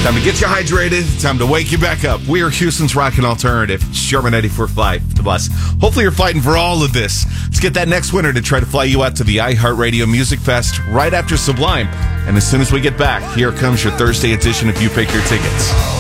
Time to get you hydrated. Time to wake you back up. We are Houston's Rockin' Alternative. Sherman 94.5, The Bus. Hopefully you're fighting for all of this. Let's get that next winner to try to fly you out to the iHeartRadio Music Fest right after Sublime. And as soon as we get back, here comes your Thursday edition of You Pick Your Tickets.